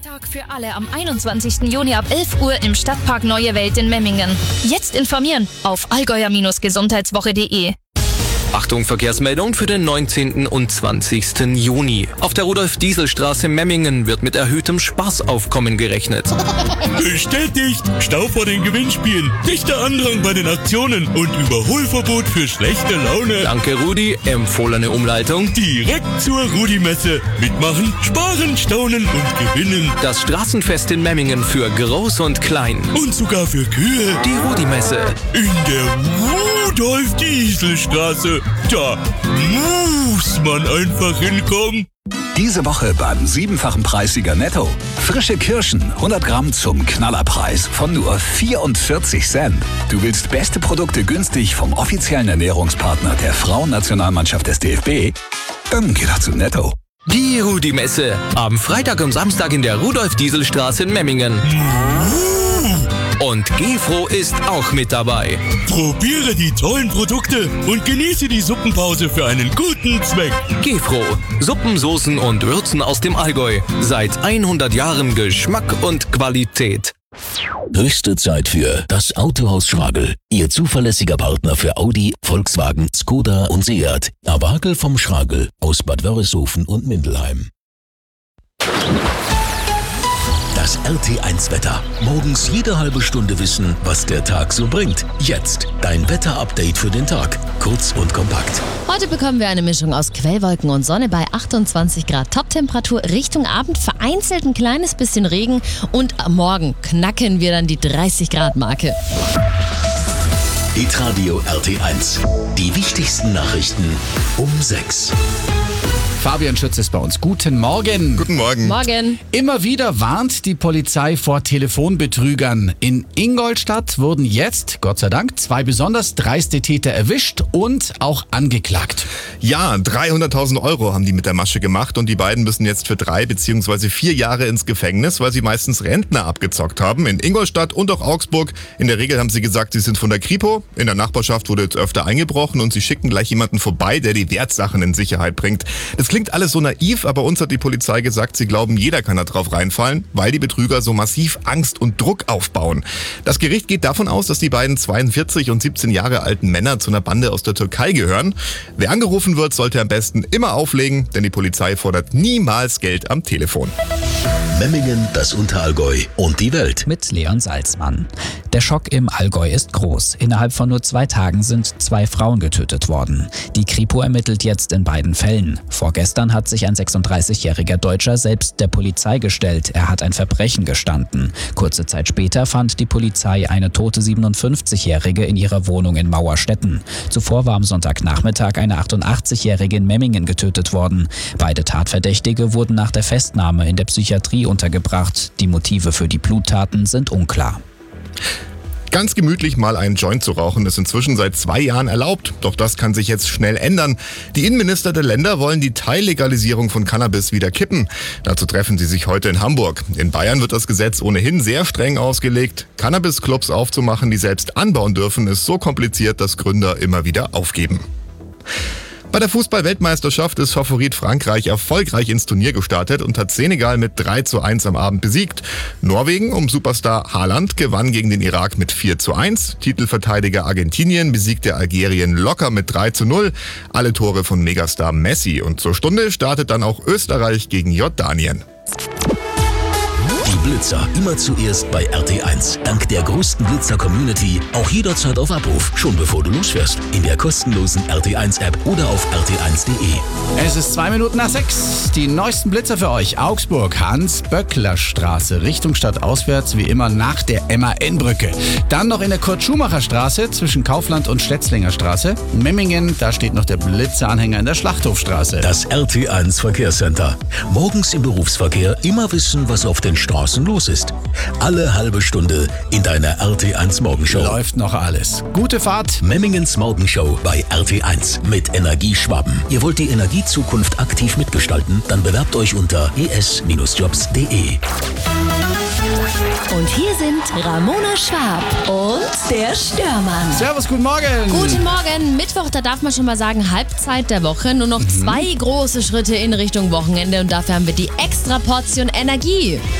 Tag für alle am 21. Juni ab 11 Uhr im Stadtpark Neue Welt in Memmingen. Jetzt informieren auf allgäuer-gesundheitswoche.de. Achtung, Verkehrsmeldung für den 19. und 20. Juni. Auf der Rudolf-Diesel-Straße Memmingen wird mit erhöhtem Spaßaufkommen gerechnet. Bestätigt! Stau vor den Gewinnspielen, dichter Andrang bei den Aktionen und Überholverbot für schlechte Laune. Danke, Rudi. Empfohlene Umleitung. Direkt zur Rudi-Messe. Mitmachen, sparen, staunen und gewinnen. Das Straßenfest in Memmingen für Groß und Klein. Und sogar für Kühe. Die Rudi-Messe. In der Rudolf-Diesel-Straße. Da muss man einfach hinkommen. Diese Woche beim 7-fachen Preissieger Netto. Frische Kirschen, 100 Gramm zum Knallerpreis von nur 44 Cent. Du willst beste Produkte günstig vom offiziellen Ernährungspartner der Frauennationalmannschaft des DFB? Dann geh doch zu Netto. Die Rudi-Messe. Am Freitag und Samstag in der Rudolf-Diesel-Straße in Memmingen. Und Gefro ist auch mit dabei. Probiere die tollen Produkte und genieße die Suppenpause für einen guten Zweck. Gefro. Suppen, Soßen und Würzen aus dem Allgäu. Seit 100 Jahren Geschmack und Qualität. Höchste Zeit für das Autohaus Schragel. Ihr zuverlässiger Partner für Audi, Volkswagen, Skoda und Seat. Abagel vom Schragel aus Bad Wörishofen und Mindelheim. Das RT1-Wetter. Morgens jede halbe Stunde wissen, was der Tag so bringt. Jetzt dein Wetter-Update für den Tag. Kurz und kompakt. Heute bekommen wir eine Mischung aus Quellwolken und Sonne bei 28 Grad Toptemperatur. Richtung Abend vereinzelt ein kleines bisschen Regen und am Morgen knacken wir dann die 30 Grad Marke. Hitradio RT1. Die wichtigsten Nachrichten um 6. Fabian Schütz ist bei uns. Guten Morgen. Guten Morgen. Morgen. Immer wieder warnt die Polizei vor Telefonbetrügern. In Ingolstadt wurden jetzt, Gott sei Dank, 2 besonders dreiste Täter erwischt und auch angeklagt. Ja, 300.000 Euro haben die mit der Masche gemacht und die beiden müssen jetzt für 3 bzw. 4 Jahre ins Gefängnis, weil sie meistens Rentner abgezockt haben. In Ingolstadt und auch Augsburg. In der Regel haben sie gesagt, sie sind von der Kripo. In der Nachbarschaft wurde jetzt öfter eingebrochen und sie schicken gleich jemanden vorbei, der die Wertsachen in Sicherheit bringt. Das klingt alles so naiv, aber uns hat die Polizei gesagt, sie glauben, jeder kann da drauf reinfallen, weil die Betrüger so massiv Angst und Druck aufbauen. Das Gericht geht davon aus, dass die beiden 42 und 17 Jahre alten Männer zu einer Bande aus der Türkei gehören. Wer angerufen wird, sollte am besten immer auflegen, denn die Polizei fordert niemals Geld am Telefon. Memmingen, das Unterallgäu und die Welt. Mit Leon Salzmann. Der Schock im Allgäu ist groß. Innerhalb von nur 2 Tagen sind 2 Frauen getötet worden. Die Kripo ermittelt jetzt in beiden Fällen. Vorgestern hat sich ein 36-jähriger Deutscher selbst der Polizei gestellt. Er hat ein Verbrechen gestanden. Kurze Zeit später fand die Polizei eine tote 57-jährige in ihrer Wohnung in Mauerstetten. Zuvor war am Sonntagnachmittag eine 88-jährige in Memmingen getötet worden. Beide Tatverdächtige wurden nach der Festnahme in der Psychiatrie untergebracht. Die Motive für die Bluttaten sind unklar. Ganz gemütlich mal einen Joint zu rauchen ist inzwischen seit 2 Jahren erlaubt. Doch das kann sich jetzt schnell ändern. Die Innenminister der Länder wollen die Teillegalisierung von Cannabis wieder kippen. Dazu treffen sie sich heute in Hamburg. In Bayern wird das Gesetz ohnehin sehr streng ausgelegt. Cannabis-Clubs aufzumachen, die selbst anbauen dürfen, ist so kompliziert, dass Gründer immer wieder aufgeben. Bei der Fußball-Weltmeisterschaft ist Favorit Frankreich erfolgreich ins Turnier gestartet und hat Senegal mit 3:1 am Abend besiegt. Norwegen um Superstar Haaland gewann gegen den Irak mit 4:1. Titelverteidiger Argentinien besiegte Algerien locker mit 3:0. Alle Tore von Megastar Messi. Und zur Stunde startet dann auch Österreich gegen Jordanien. Die Blitzer immer zuerst bei RT1. Dank der größten Blitzer-Community auch jederzeit auf Abruf. Schon bevor du losfährst. In der kostenlosen RT1-App oder auf rt1.de. Es ist 2 Minuten nach 6. Die neuesten Blitzer für euch. Augsburg, Hans-Böckler-Straße. Richtung Stadt auswärts, wie immer nach der MAN-Brücke. Dann noch in der Kurt-Schumacher-Straße zwischen Kaufland und Stetzlinger Straße. Memmingen, da steht noch der Blitzeranhänger in der Schlachthofstraße. Das RT1 Verkehrscenter. Morgens im Berufsverkehr immer wissen, was auf den Straßen los ist. Alle halbe Stunde in deiner RT1 Morgenshow. Läuft noch alles. Gute Fahrt. Memmingens Morgenshow bei RT1 mit Energieschwaben. Ihr wollt die Energiezukunft aktiv mitgestalten? Dann bewerbt euch unter es-jobs.de. Und hier sind Ramona Schwab und der Störmann. Servus, guten Morgen. Guten Morgen. Mittwoch, da darf man schon mal sagen, Halbzeit der Woche. Nur noch 2 große Schritte in Richtung Wochenende und dafür haben wir die extra Portion Energie.